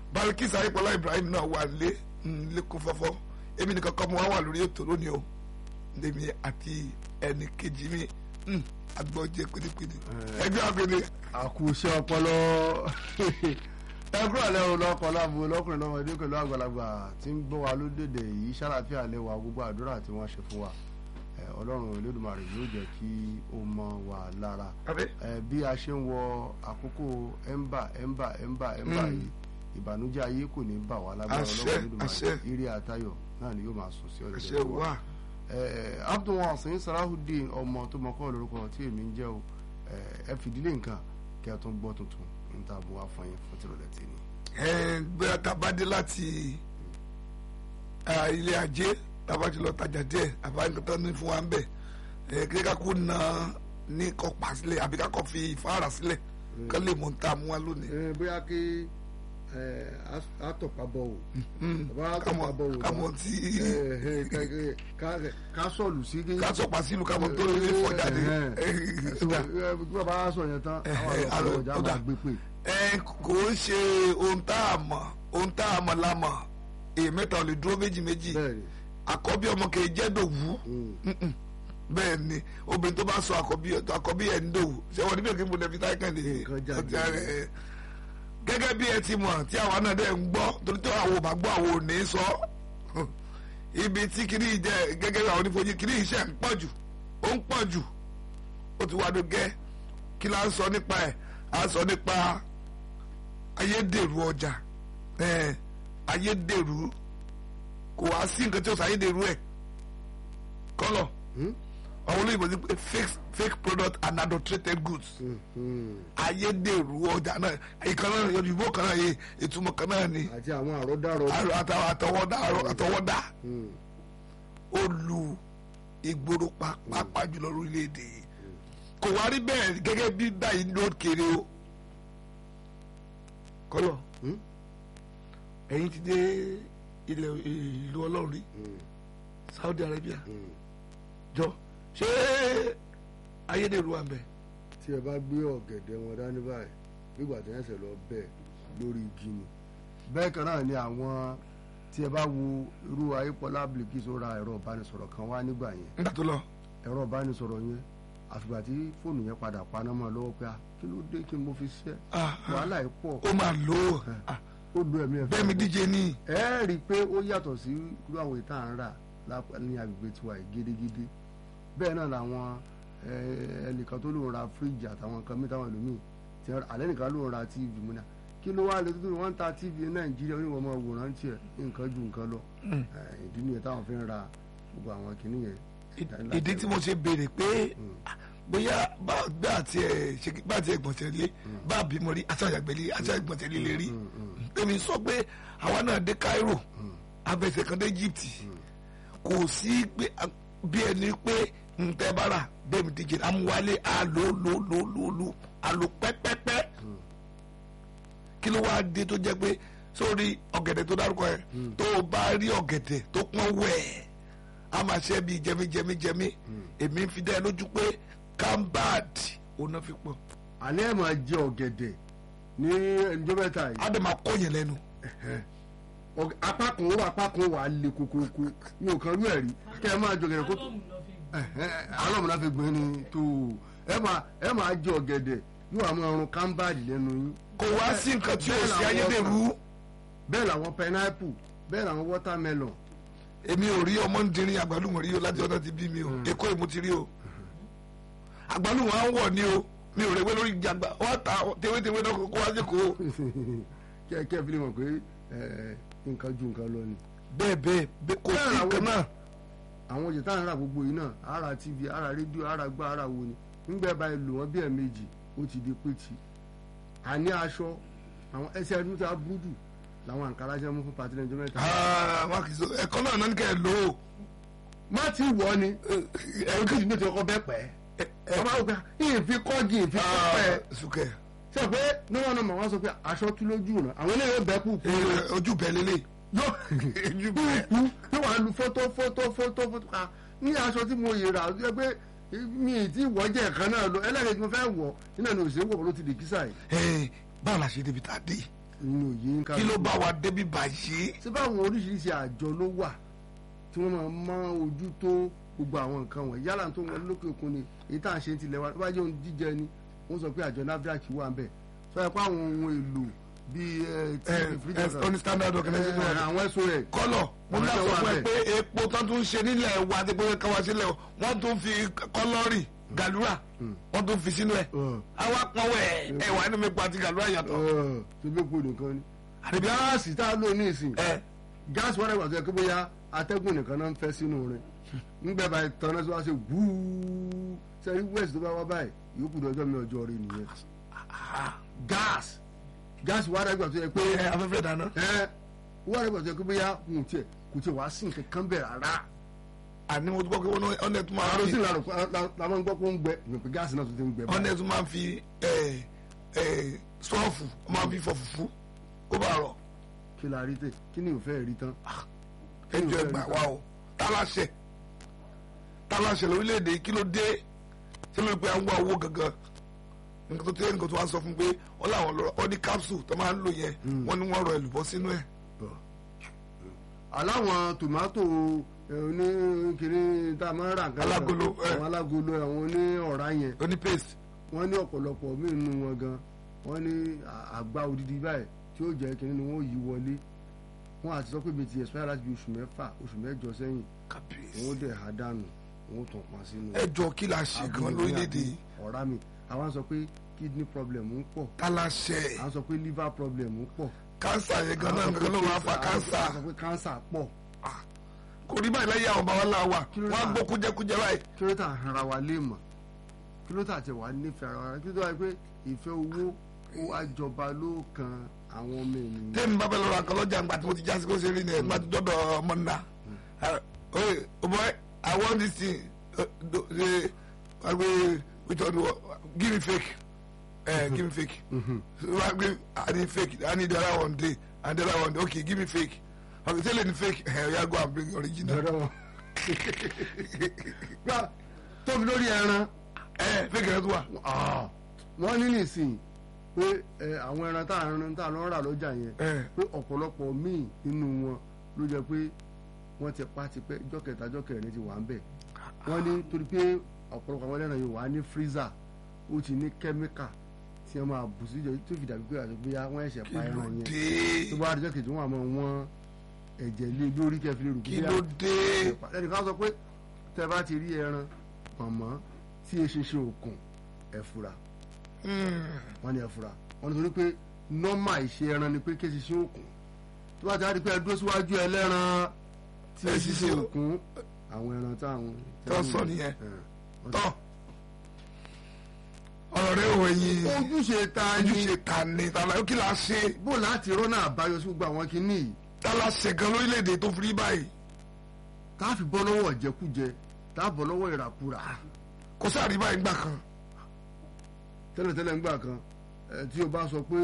Balkis Ayípọ̀lá Ibrahim náà wà lẹ́kọ̀ọ́ fọ́fọ́ èmi nìkan kọ́ mo wá wà lórí ètò lónìí o lèmi àti ẹnì kejì mi agbọ́jẹ pínpín ẹgbẹ́ àgbẹ̀ni. àkùṣe ọpọlọ ẹgbẹ́ àlẹ́ olóko láàbù lọ́kùnrin lọ́mọdé pẹ̀lú àgbàlagbà tí ń gbọ́ wa lódèdè yìí ṣàlàfíà lẹ́wà gbogbo àdúrà tí wọ́n ṣe fún wa ọlọ́run Olódùmarè yóò jẹ́ kí ó mọ́ wa lára bí a ṣe ń wọ àkókò ẹ̀ńbà yìí ìbànújẹ́ ayé kò ní bà wá lágbára ọlọ́run Olódùmarè ire àtayọ̀ náà ni yóò máa sùn sí ọ̀dọ̀ wa. Abdulwasin Salahudeen ọmọ tó mọ kọ́ lórúkọ tí èmi ń jẹ́ o ẹ fìdílé nǹkan kí a tún gbọ́ tuntun níta bó wá fún yín fún tìrọ̀lẹ́ tí ni. bóyá tá a bá dé láti ilé ajé tá a bá ti lọ tajà díẹ̀ àbá nǹkan tó ní fún wa ń bẹ̀ kí ká kó na ní kọ́ pa sílẹ̀ àbí ká kọ́ fi ìfáàrà sílẹ̀ ká lè mọ̀ tá a mú wa lónìí. bóyá kí atọ̀pábọ̀ o kàmọ́ tí ká sọ̀lù sí kí ká sọ̀pá sílùú kàmọ́ tó lè fọ́ jáde. bí wọ́n bá sọ yẹn tán àwọn ọ̀jà máa gbé pè. kò ń ṣe ohun tá a mọ̀ la mọ̀ èyí mẹ́ta ò lè dúró méjì àkọ́bí ọmọ kì í jẹ́ dòwú bẹ́ẹ̀ ni obìnrin tó bá sọ àkọ́bí ẹ̀ ń dòwú ṣé wọ́n níbẹ̀ kí n bọ̀ lẹ́fi táyìkàn lè gẹ́gẹ́ bí ẹ ti mọ̀ tí àwa náà dẹ̀ ń gbọ́ torí tí àwọn ò bá gbọ́ àwọn ò ní sọ ibi tí kìíní jẹ gẹ́gẹ́ bí àwọn onífojú kìíní iṣẹ́ ń pọ̀ jù ó ń pọ̀ jù ó ti wá dógẹ́ kí la ń sọ nípa ẹ̀ à ń sọ nípa ayédèrú ọjà ayédèrú kò wá sí nǹkan tí ó sọ ayédèrú ẹ̀ kọ́lọ̀ àwọn olóyìnbó ti pé fake product and adulterated goods ayédèrú ọjà náà ìkan náà òyìnbó kan náà yé ìtumọ̀ kan náà ni àti àwọn àrọ́dàrọ́ àtọwọ́dá ó lu ìgboro pàápàá jùlọ orílẹ̀-èdè yìí kò wá rí bẹ́ẹ̀ gẹ́gẹ́ bí báyìí ló kéré o kọ́lọ̀ ẹ̀yin ti dé ìlú ọlọ́run rí Saudi Arabia jọ ṣé ayédèrú wa mbẹ. tí ẹ bá gbé ọ̀gẹ̀dẹ̀ wọn dání báyìí nígbà tí wọ́n ṣe lọ bẹ́ẹ̀ lórí igi ni bẹ́ẹ̀ kan náà ni àwọn tí ẹ bá wo irú Ayípọ̀lá Bilkis ó ra ẹ̀rọ ìbánisọ̀rọ̀ kan wá nígbà yẹn. nígbà tó lọ. ẹ̀rọ ìbánisọ̀rọ̀ yẹn àfìgbà tí fóònù yẹn padà paná mọ́ lọ́wọ́ pé kí ló dé kí mo fi ṣe wàhálà yìí pọ̀. ó máa lò ó lo ẹ̀mí ẹ̀fọ́. bẹ́ẹ̀ mi díje ní. ẹ rí i pé ó yàtọ̀ sí irú àwọn ìta à ń rà ní agbègbè tiwa yìí gidigidi bẹ́ẹ̀ náà làwọn ẹnìkan tó lóun ra fíríjì àtàwọn nǹkan mìíràn táwọn ẹlòmíì tí alẹ́ nìkan lóun ra tv múná kí ló wá lè tó wọ́n ń ta tv ní Nàìjíríà oníwọ̀n ọmọ òwòrán tiẹ̀ nǹkan ju nǹkan lọ ìdí nìyẹn táwọn fi ń ra gbogbo àwọn kìíní yẹn. ìdí tí mo ṣe béèrè pé bóyá bá àti ẹ̀gbọ̀nsẹ̀ lé bá bímọ rí àti ẹ̀gbọ̀nsẹ̀ lé lè rí èmi sọ pé àwa náà dé Cairo abẹ́sẹ̀ kan dé Egypt kò sí bí ẹni pé ntẹ bára bẹ́ẹ̀ mi díje amúwálé àlò pẹ́pẹ́pẹ́ kí ló wáá dé tó jẹ́ pé sórí ọ̀gẹ̀dẹ̀ tó dárúkọ ẹ̀ tó o bá rí ọ̀gẹ̀dẹ̀ tó pọ́n wẹ̀ a máa ṣe bí jẹmí èmi ń fi dá ẹ lójú pé cambad òun náà fi pọ̀. àní ẹ̀ máa jẹ ọ̀gẹ̀dẹ̀ ní ẹnjọ́ mẹ́ta yìí. á dẹ̀ máa kọ́ yẹn lẹ́nu. apá kan wà á le kokoko ní òkan rú ẹ̀ rí kẹ́ ẹ máa jọ ọ̀gẹ̀dẹ̀ kó tó alọ́mùná fi gbìn ní tó ẹ máa jẹ ọ̀gẹ̀dẹ̀ yóò wá máa rún kámbáàdì lẹ́nu yín. kò wá sí nǹkan tí ó ṣe ayédèrú. bẹ́ẹ̀ làwọn pineapple bẹ́ẹ̀ làwọn watermelon. èmi ò rí ọmọ ń dirin àgbálùmọ̀ rí o láti ọ̀dọ̀ ti bí mi o èkó èmu ti rí o àgbálùmọ̀ à ń wọ̀ ní o mi ò rẹ̀wé lórí ìjàgbá wọ́n ta tewétewé náà kó wá sí kó. kí ẹ fi lè mọ̀ pé nǹkan ju nǹkan lọ ni. bẹ́ẹ̀ kò sí nǹkan náà. àwọn òjò táwọn ará gbogbo yìí náà ara tv ara rédíò ara gbá ara wo ni nígbà báyìí lò wọ́n bí ẹ̀ẹ̀mejì ó ti di pétì àní aṣọ àwọn ẹsẹ̀ ẹdún tí a burúdù làwọn àǹkárá jẹ́ mú fún pàtí lẹ́jọ́ mẹ́ta. wọn kì í sọ ẹ̀kọ́ náà náà ní kẹ́ ẹ̀ lò ó. má ti wọ̀ ni ẹ̀rọ kìí ní ti ọkọ bẹ́ẹ̀ pẹ́ ọba òkè ìfi kọ́gì ìfi sùkẹ́. sọ pé níwọ̀n náà wọ́n sọ pé aṣọ tú lójú rẹ̀ àwọn eléyìí bẹ́ẹ̀ kú kú. ojú bẹ́ẹ̀ lélẹ̀. yóò wá lu fọ́tò ká ní aṣọ tí mo yè rà ẹ pé mi ì tí wọ́ jẹ́ ẹ̀kan náà lọ ẹlẹ́rìí tí mo fẹ́ wọ̀ nínú ẹni òṣèré wọ̀ ló ti dè kísà yìí. báwo la ṣe débi tá a dé nínú òye ń kí ló bá wa débi báyìí. ṣé báwọn oríṣiríṣi àjọ ló wà tí wọ́n máa ojú tó gbogbo àwọn nǹkan wọ̀nyí yálà tó wọn lókè òkun ni èyí tá à ń ṣe tilẹ̀ wa tó bá jẹ́ ohun jíjẹ ni wọ́n sọ pé àjọ NAFDAC wà ń bẹ̀ sọ yẹ pé àwọn ohun èlò bíi oní standard organization àwọn SOS kọ́lọ̀ mo ní àsọ fún ẹ pé epo tó tún ṣe nílẹ̀ wa tí pé káwá sílẹ̀ wọ́n tún fi kọ́lọ́rì gàlúrà wọ́n tún fi sínú ẹ̀ àwa pọ̀wẹ́ ẹ̀ wà nínú epo àti gàlúrà yàtọ̀. tó bí epo nìkan ni àdébí gáàsì tá a lò ní ìsìn gáàsì wọn rẹ̀ wà tó yẹ kó bóyá atẹ́gùn nìkan náà ń fẹ́ sínú rẹ̀ nígbà báyìí tán náà tó wá ṣe wúúú sẹ́rí west tó bá wá báyìí yòókù dọ́jọ́ mi ọjọ́ rẹ̀ nìyẹn gáàsì wà rẹ̀ gbà tó yẹ pé afẹ́fẹ́ dáná wà rẹ̀ gbà tó yẹ pé bóyá kò tiẹ̀ wá sí nǹkan kan bẹ̀ rárá. àní mo gbọ́ pé ọ̀nà ẹ̀tún máa ń fi la máa ń gbọ́ pé ó ń gbẹ ìgbẹ́ gáàsì náà tó ti ń gbẹ. ọ̀nà ẹ̀tún máa ń fi sọ́ọ̀fù máa ń fi fọ fùfú kó bá rọ̀. kí la rí tẹ kí ni ìfẹ́ rí tán. ẹjọ́ ẹgbà wa o táláṣẹ lórílẹ̀‐èdè kí ló dé ṣé ló pé à ń wá owó gangan nǹkan tó tẹ́ nǹkan tó wá sọ fún pé wọ́n láwọn lọ ọ ní capsule tó máa ń lò yẹn wọ́n ní wọ́n rọ ẹlùbọ́ sínú ẹ̀. aláwọn tòmátò oníkiri tá a máa ń rà nǹkan alágolo àwọn alágolo àwọn oní ọ̀rá yẹn oní paste. wọ́n ní ọ̀pọ̀lọpọ̀ míì nínú wọn gan wọ́n ní àgbá odidi báyìí tí ó jẹ́ kínní ni wọ́n yí wọlé wọ́n àti sọ pé bíi ti expire láti bí oṣù mẹ́fà oṣù mẹ́jọ sẹ́yìn wọ́n dẹ̀ ha dànù wọ́n tàn pa sínú. ẹjọ́ kí la ṣe gan lórílẹ̀‐èdè yìí. ọ̀rá mi àwọn sọ pé kidney problem ń pọ̀. táláṣẹ. àwọn sọ pé liver problem ń pọ̀. kánsà yẹn gan náà nǹkan ló máa fa kánsà. àwọn sọ pé kánsà pọ̀. kò rí báyìí lẹ́yìn àwọn bàbá ńlá wa wọ́n á gbó kújẹkújẹ báyìí. kí ló tà ara wa lé mọ̀ kí ló tà tẹ̀ wá nífẹ̀ẹ́ ara wa kí ló tà pé ìfẹ́ owó ó wá jọba ló kan àwọn ọmọ ènìyàn. tẹ́mi bá bẹ lọ́ra kan lọ́jà ńgbà tí mo ti já sí kó ṣe rí ni ẹ̀ nígbà tí dọ́dọ̀ ọmọ nà. oh boy I want this thing give me fake give me fake I need fake I need the other one day and the other one day okay give me fake okay tell me fake oya go and bring original. tóbi lórí ẹran. fake ẹran tó wà. wọ́n ní nísìnyí pé àwọn ẹran tá à lọ rà lọ́jà yẹn pé ọ̀pọ̀lọpọ̀ míì nínú wọn ló jẹ́ pé wọ́n ti pa tipẹ́ jọ́ kẹta jọ́ kẹrin ti wà ń bẹ̀. wọ́n ní torí pé ọ̀pọ̀lọpọ̀ àwọn ẹran yìí wà ní freezer ó ti ní kẹ́míkà tí wọ́n máa bù sí ìjọ tó fi dàbí pé àtúgbéyà wọ́n ẹ̀ṣẹ̀ pa ẹran yẹn tó bá àdìjọ́ kejì wọ́n àmọ́ wọn ẹ̀jẹ̀ lé lórí kẹfì lè rò kí ló dé. ẹnìkan sọ pé tẹ bá ti rí ẹran pọ̀nmọ́ tí eṣinṣin òkun ẹ̀fura wọ́n ní ẹ̀fura wọ́n ní torí pé nọ́mà ìṣe ẹran ni pé kí eṣinṣin òkun tó bá ti rí pé ẹ dúró síwájú ẹlẹ́ran tí eṣinṣin òkun àwọn ẹran táwọn. tó sọ nìyẹn tán ọ̀rọ̀ rẹ̀ ò yín ojúṣe ta ni tala kí la ṣe. bó láti rọ́nà àbáyọ sí gbogbo àwọn kinní yìí. tala ṣe gan lórílẹ̀‐èdè tó fi rí báyìí. tá a fi bọ́ lọ́wọ́ ìjẹkújẹ tá a bọ́ lọ́wọ́ ìràkúrà. kò sáà rí báyìí gbà kan. tẹ́lẹ̀tẹ́lẹ̀ ń gbà kan tí o bá sọ pé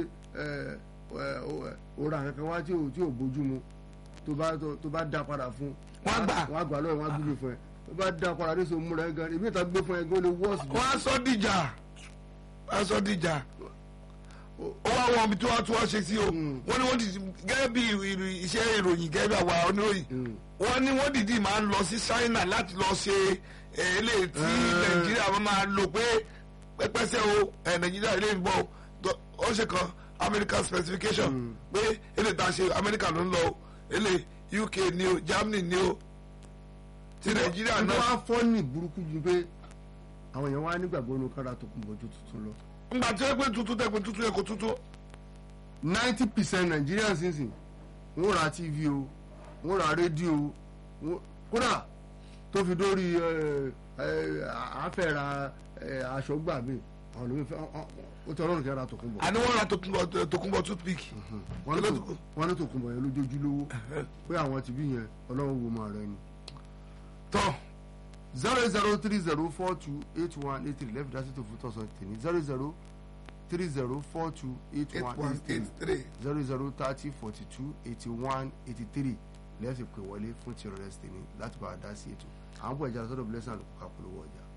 o ra nǹkan kan wá tí ò bójú mu tó bá dá padà fún. wọ́n gbà lọ́wọ́ wọn á gbé fún ẹ tó bá dá padà ní sọ múra ẹ gan ibi ìta gbé fún ẹ gan ó lè wọ́ọ̀sì. wọ́n á sọ dìjà ó wá wọn ibi tí wọ́n ṣe sí o wọ́n ní wọ́n ti gẹ́gẹ́ bí iṣẹ́ ìròyìn gẹ́gẹ́ bí àwa oníròyìn wọ́n ní wọ́n dìídì máa ń lọ sí China láti lọ ṣe eléyìí tí Nàìjíríà máa lò pé pẹ́pẹ́sẹ́ o Nàìjíríà ilé ìbọn ó ṣe kan American specification pé eléyìí tá a ṣe America ló ń lọ o eléyìí UK ni o Germany ni o ti Nàìjíríà náà. wọ́n á fọ́ ní burúkú ju pé àwọn èèyàn wá nígbàgbọ́ ní kára tó kún bọ́jú tuntun lọ. ngbà tí ó pé tuntun tẹ́ pé tuntun yẹ kó tuntun. 90% Nigerians sísìn wọ́n ra TV o wọ́n ra rédíò kódà tó fi dórí àfẹ́ra aṣọ gbà mí àwọn olómi fẹ́ ó tẹ ọlọ́run kí ẹ ra tòkunbọ̀. àní wọ́n ra tòkunbọ̀ toothpick. wọ́n ní tòkunbọ̀ yẹn lójoojúlówó pé àwọn ti bí yẹn ọlọ́run wo máa rẹ ni. tọ́ 08030428183 lẹ́fì dá sí tó fún tọ̀sán tèmi 08030428183 08030428183 lẹ́fì pè wọlé fún tìrọ̀lẹ́sì tèmi láti bá a dá sí ètò àwọn bọ̀ ìjà sọ́dọ̀ blessing àlùkò kápolówó ọjà.